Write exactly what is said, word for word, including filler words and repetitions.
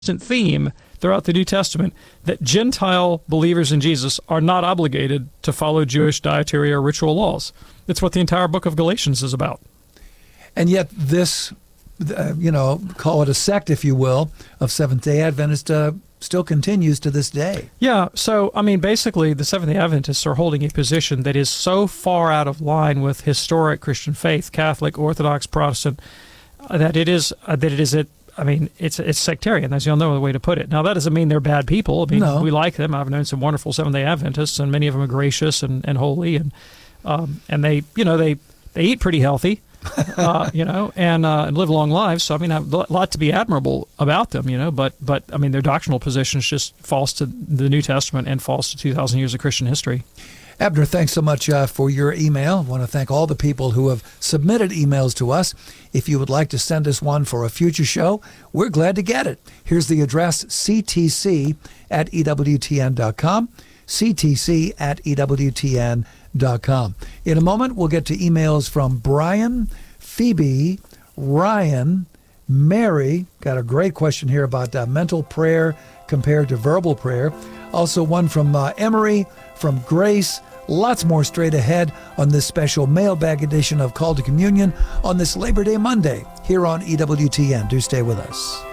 theme throughout the New Testament that Gentile believers in Jesus are not obligated to follow Jewish dietary or ritual laws. That's what the entire book of Galatians is about. And yet this, uh, you know, call it a sect, if you will, of Seventh-day Adventist uh, still continues to this day. Yeah, so, I mean, basically, the Seventh-day Adventists are holding a position that is so far out of line with historic Christian faith, Catholic, Orthodox, Protestant, uh, that it is, uh, that it is, it, I mean, it's it's sectarian, as you'll know the way to put it. Now, that doesn't mean they're bad people. I mean, No. we like them. I've known some wonderful Seventh-day Adventists, and many of them are gracious and, and holy, and um, and they, you know, they, they eat pretty healthy. uh, you know, and, uh, and live long lives. So, I mean, a lot to be admirable about them, you know, but, but I mean, their doctrinal position is just false to the New Testament and false to two thousand years of Christian history. Abner, thanks so much uh, for your email. I want to thank all the people who have submitted emails to us. If you would like to send us one for a future show, we're glad to get it. Here's the address, c t c at e w t n dot com, c t c at e w t n dot com. In a moment, we'll get to emails from Brian, Phoebe, Ryan, Mary. Got a great question here about uh, mental prayer compared to verbal prayer. Also one from uh, Emery, from Grace. Lots more straight ahead on this special mailbag edition of Call to Communion on this Labor Day Monday here on E W T N. Do stay with us.